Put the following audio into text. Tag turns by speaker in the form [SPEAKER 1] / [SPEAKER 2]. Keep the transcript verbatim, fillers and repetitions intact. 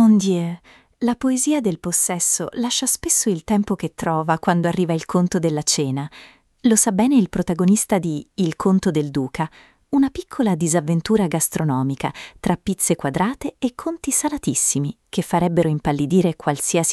[SPEAKER 1] Mon Dieu, la poesia del possesso lascia spesso il tempo che trova quando arriva il conto della cena. Lo sa bene il protagonista di Il conto del duca, una piccola disavventura gastronomica tra pizze quadrate e conti salatissimi che farebbero impallidire qualsiasi